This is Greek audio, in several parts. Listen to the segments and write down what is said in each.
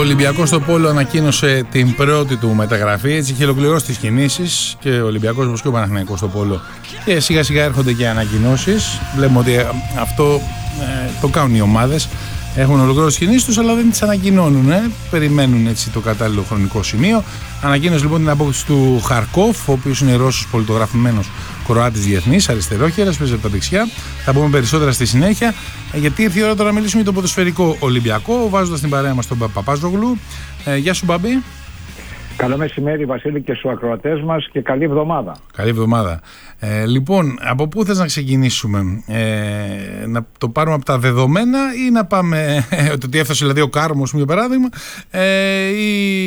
Ολυμπιακός στο Πόλο ανακοίνωσε την πρώτη του μεταγραφή. Έτσι είχε ολοκληρώσει τις κινήσεις και ο Ολυμπιακός όπως και ο Παναθηναϊκός στο Πόλο. Και σιγά σιγά έρχονται και ανακοινώσεις. Βλέπουμε ότι αυτό το κάνουν οι ομάδες. Έχουν ολοκληρώσει τις κινήσεις τους, αλλά δεν τις ανακοινώνουν. Περιμένουν έτσι το κατάλληλο χρονικό σημείο. Ανακοίνωσε λοιπόν την απόκτηση του Χαρκόφ, ο οποίος είναι Ρώσος πολιτογραφημένος Κροάτης διεθνής, αριστερόχερας, παίζει από τα δεξιά. Θα πούμε περισσότερα στη συνέχεια, γιατί ήρθε η ώρα τώρα να μιλήσουμε για το ποδοσφαιρικό Ολυμπιακό, βάζοντας την παρέα μας τον Παπάζογλου. Γεια σου, Μπαμπή. Καλό μεσημέρι, Βασίλη, και στους ακροατές μας και καλή εβδομάδα. Καλή εβδομάδα. Λοιπόν, από πού θες να ξεκινήσουμε? Να το πάρουμε από τα δεδομένα ή να πάμε το ότι έφτασε δηλαδή ο Κάρμος, για παράδειγμα, ή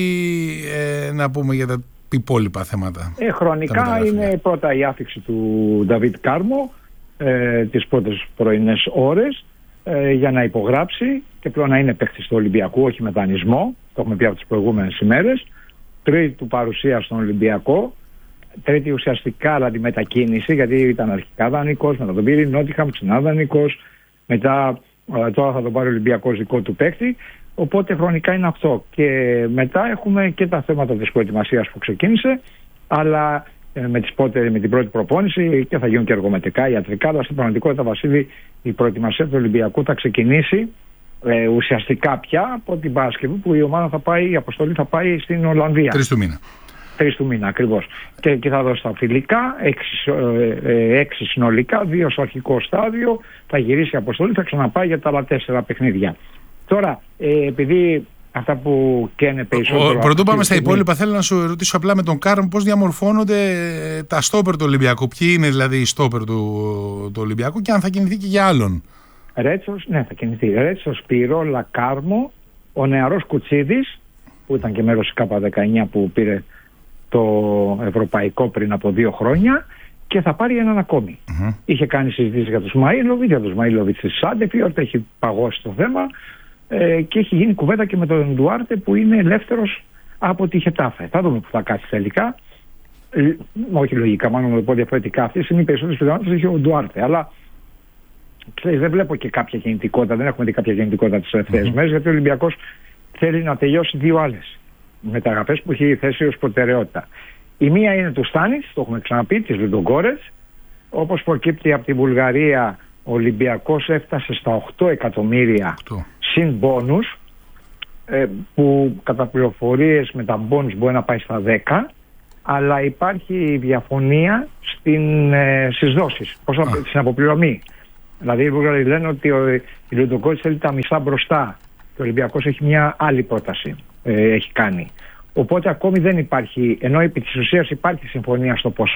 να πούμε για τα υπόλοιπα θέματα? Χρονικά είναι πρώτα η άφηξη του Νταβίτ Κάρμο τις πρώτες πρωινές ώρες για να υπογράψει και πλέον να είναι παίκτης του Ολυμπιακού, όχι με δανεισμό. Το έχουμε πει από τις προηγούμενες ημέρες. Τρίτη του παρουσία στον Ολυμπιακό. Τρίτη ουσιαστικά αλλά τη μετακίνηση, γιατί ήταν αρχικά δανεικός, μετά τον πήρε η Νότιχαμ, ξανά δανεικός, μετά τώρα θα τον πάρει ο Ολυμπιακός δικό του παίκτη. Οπότε χρονικά είναι αυτό. Και μετά έχουμε και τα θέματα της προετοιμασίας που ξεκίνησε, αλλά με την πρώτη προπόνηση, και θα γίνουν και εργομετρικά, ιατρικά. Αλλά στην πραγματικότητα, Βασίλη, η προετοιμασία του Ολυμπιακού θα ξεκινήσει ουσιαστικά πια από την Παρασκευή, που η ομάδα θα πάει, η αποστολή θα πάει στην Ολλανδία. 3 του μήνα. 3 του μήνα ακριβώς. Και θα δώσει τα φιλικά, 6 συνολικά, 2 στο αρχικό στάδιο. Θα γυρίσει η αποστολή, θα ξαναπάει για τα άλλα 4 παιχνίδια. Τώρα, επειδή αυτά που καίνε περισσότερο. Πρωτού πάμε στα υπόλοιπα, θέλω να σου ρωτήσω απλά με τον Κάρμ πώς διαμορφώνονται τα στόπερ του Ολυμπιακού. Ποιοι είναι δηλαδή οι στόπερ του Ολυμπιακού και αν θα κινηθεί και για άλλον? Ρέτσος, ναι, θα κινηθεί. Ρέτσος, Σπυρόλα, Κάρμο, ο νεαρός Κουτσίδης, που ήταν και μέρος της ΚΑΠΑ19 που πήρε το ευρωπαϊκό πριν από 2 χρόνια, και θα πάρει έναν ακόμη. Είχε κάνει συζητήσεις για τον Σμαΐλοβιτς στη Σάντεφιορτ, έχει παγώσει το θέμα και έχει γίνει κουβέντα και με τον Ντουάρτε που είναι ελεύθερος από τη Χετάφε. Θα δούμε που θα κάτσει τελικά. Όχι λογικά, μάλλον να το πω διαφορετικά. Αυτή τη στιγμή περισσότερες πιθανότητες έχει ο Ντουάρτε, αλλά ξέρεις, δεν βλέπω και κάποια κινητικότητα, δεν έχουμε δει κάποια κινητικότητα τις τελευταίες μέρες, γιατί ο Ολυμπιακός θέλει να τελειώσει 2 άλλες μεταγραφές που έχει θέσει ως προτεραιότητα. Η μία είναι του Στάνης, το έχουμε ξαναπεί, της Λουντογκόρετς. Όπως προκύπτει από τη Βουλγαρία, ο Ολυμπιακός έφτασε στα 8 εκατομμύρια συν μπόνους, που κατά πληροφορίες με τα μπόνους μπορεί να πάει στα 10, αλλά υπάρχει διαφωνία στις δόσεις, στην αποπληρωμή. Δηλαδή οι Βούλγαροι λένε ότι η Λουντογκόρετς θέλει τα μισά μπροστά και ο Ολυμπιακός έχει μια άλλη πρόταση, έχει κάνει. Οπότε ακόμη δεν υπάρχει, ενώ επί της ουσίας υπάρχει συμφωνία στο ποσό